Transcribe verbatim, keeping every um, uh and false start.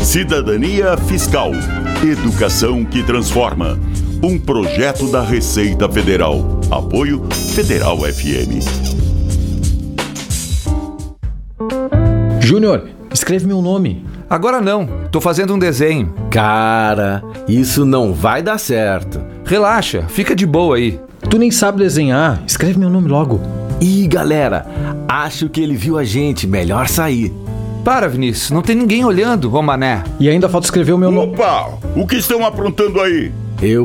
Cidadania Fiscal. Educação que transforma. Um projeto da Receita Federal. Apoio Federal F M. Júnior, escreve meu nome. Agora não, tô fazendo um desenho. Cara, isso não vai dar certo. Relaxa, fica de boa aí. Tu nem sabe desenhar, escreve meu nome logo. Ih, galera, acho que ele viu a gente, melhor sair. Para, Vinícius, não tem ninguém olhando, ô mané. E ainda falta escrever o meu nome. Opa, o que estão aprontando aí?